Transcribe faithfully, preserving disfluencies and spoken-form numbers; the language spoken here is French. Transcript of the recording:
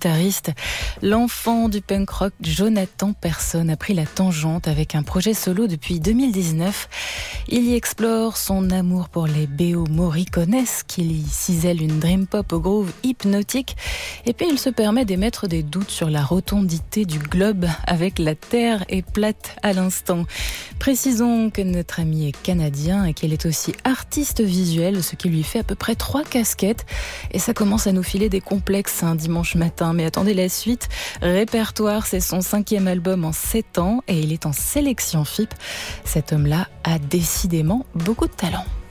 guitariste. L'enfant du punk rock Jonathan Persson a pris la tangente avec un projet solo depuis deux mille dix-neuf. Il y explore son amour pour les B O Morriconesques, il y cisèle une dream pop au groove hypnotique et puis il se permet d'émettre des doutes sur la rotondité du globe avec La Terre est plate à l'instant. Précisons que notre ami est canadien et qu'il est aussi artiste visuel, ce qui lui fait à peu près trois casquettes. Et ça commence à nous filer des complexes un dimanche matin. Mais attendez la suite. Répertoire, c'est son cinquième album en sept ans et il est en sélection F I P. Cet homme-là a décidément beaucoup de talent.